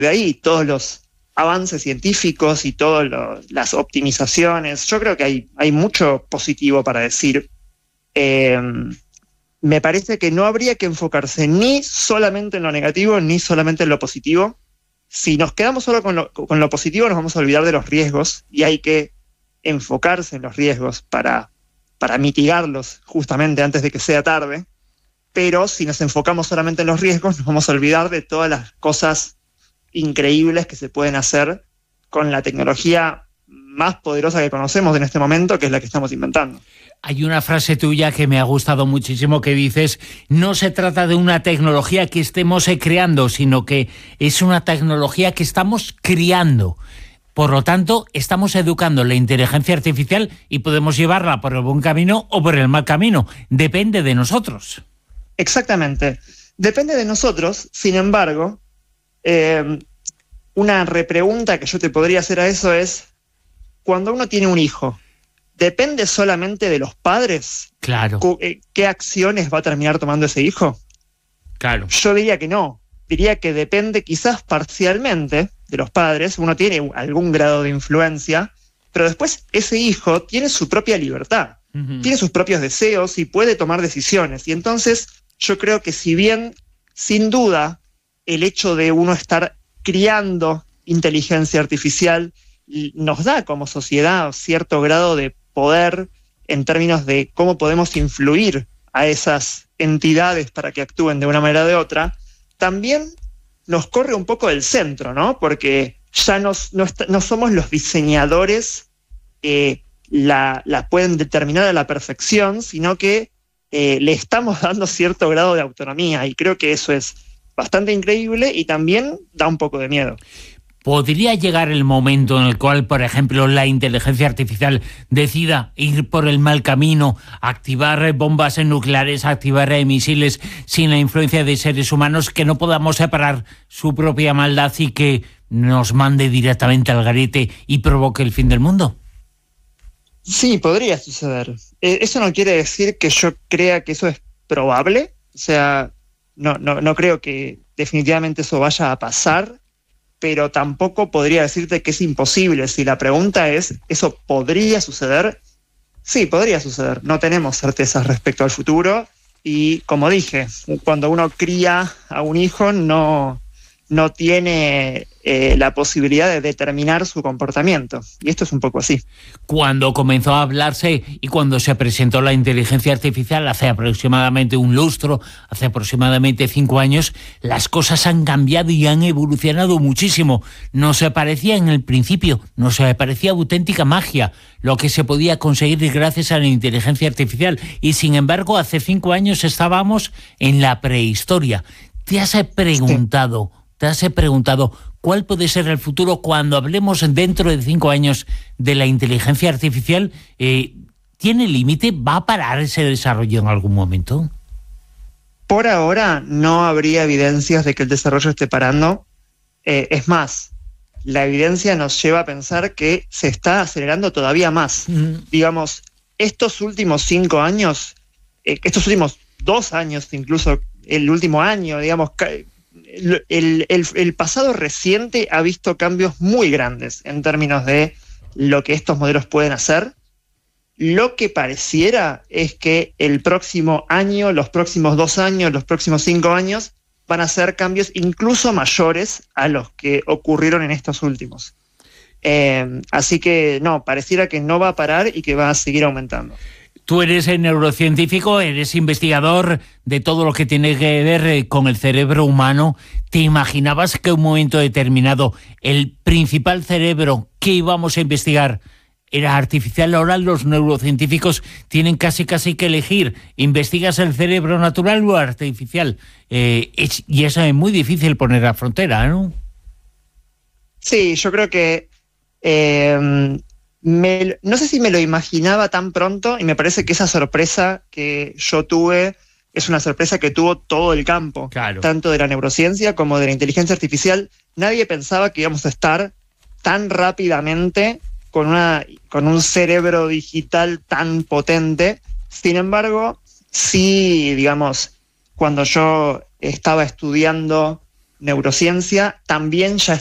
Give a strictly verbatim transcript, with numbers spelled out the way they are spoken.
de ahí todos los avances científicos y todas las optimizaciones. Yo creo que hay, hay mucho positivo para decir. Eh, me parece que no habría que enfocarse ni solamente en lo negativo ni solamente en lo positivo. Si nos quedamos solo con lo, con lo positivo, nos vamos a olvidar de los riesgos y hay que enfocarse en los riesgos para, para mitigarlos justamente antes de que sea tarde. Pero si nos enfocamos solamente en los riesgos, nos vamos a olvidar de todas las cosas increíbles que se pueden hacer con la tecnología más poderosa que conocemos en este momento, que es la que estamos inventando. Hay una frase tuya que me ha gustado muchísimo que dices, no se trata de una tecnología que estemos creando, sino que es una tecnología que estamos criando. Por lo tanto, estamos educando la inteligencia artificial y podemos llevarla por el buen camino o por el mal camino. Depende de nosotros. Exactamente. Depende de nosotros. Sin embargo, eh, una repregunta que yo te podría hacer a eso es, cuando uno tiene un hijo, ¿depende solamente de los padres? Claro. ¿Qué acciones va a terminar tomando ese hijo? Claro. Yo diría que no. Diría que depende quizás parcialmente de los padres. Uno tiene algún grado de influencia, pero después ese hijo tiene su propia libertad, uh-huh. tiene sus propios deseos y puede tomar decisiones. Y entonces yo creo que si bien, sin duda, el hecho de uno estar criando inteligencia artificial nos da como sociedad cierto grado de poder en términos de cómo podemos influir a esas entidades para que actúen de una manera o de otra, también nos corre un poco del centro, ¿no? Porque ya nos, no, no somos los diseñadores que la, la pueden determinar a la perfección, sino que eh, le estamos dando cierto grado de autonomía, y creo que eso es bastante increíble y también da un poco de miedo. ¿Podría llegar el momento en el cual, por ejemplo, la inteligencia artificial decida ir por el mal camino, activar bombas nucleares, activar misiles sin la influencia de seres humanos, que no podamos separar su propia maldad y que nos mande directamente al garete y provoque el fin del mundo? Sí, podría suceder. Eh, eso no quiere decir que yo crea que eso es probable. O sea, no, no, no creo que definitivamente eso vaya a pasar, pero tampoco podría decirte que es imposible. Si la pregunta es, ¿eso podría suceder? Sí, podría suceder. No tenemos certezas respecto al futuro y, como dije, cuando uno cría a un hijo no, no tiene eh, la posibilidad de determinar su comportamiento. Y esto es un poco así. Cuando comenzó a hablarse y cuando se presentó la inteligencia artificial hace aproximadamente un lustro, hace aproximadamente cinco años, las cosas han cambiado y han evolucionado muchísimo. No se parecía en el principio, no se parecía auténtica magia lo que se podía conseguir gracias a la inteligencia artificial. Y sin embargo, hace cinco años estábamos en la prehistoria. ¿Te has preguntado, te has preguntado cuál puede ser el futuro cuando hablemos dentro de cinco años de la inteligencia artificial? Eh, ¿Tiene límite? ¿Va a parar ese desarrollo en algún momento? Por ahora no habría evidencias de que el desarrollo esté parando. Eh, es más, la evidencia nos lleva a pensar que se está acelerando todavía más. Mm. Digamos, estos últimos cinco años, eh, estos últimos dos años, incluso el último año, digamos, El, el, el pasado reciente ha visto cambios muy grandes en términos de lo que estos modelos pueden hacer. Lo que pareciera es que el próximo año, los próximos dos años, los próximos cinco años van a ser cambios incluso mayores a los que ocurrieron en estos últimos. Eh, así que no, pareciera que no va a parar y que va a seguir aumentando. Tú eres neurocientífico, eres investigador de todo lo que tiene que ver con el cerebro humano. ¿Te imaginabas que en un momento determinado el principal cerebro que íbamos a investigar era artificial? Ahora los neurocientíficos tienen casi casi que elegir. ¿Investigas el cerebro natural o artificial? Eh, es, y eso es muy difícil poner a frontera, ¿no? Sí, yo creo que... Eh, Me, no sé si me lo imaginaba tan pronto, y me parece que esa sorpresa que yo tuve es una sorpresa que tuvo todo el campo, claro. Tanto de la neurociencia como de la inteligencia artificial. Nadie pensaba que íbamos a estar tan rápidamente con, una, con un cerebro digital tan potente. Sin embargo, sí, digamos, cuando yo estaba estudiando neurociencia también ya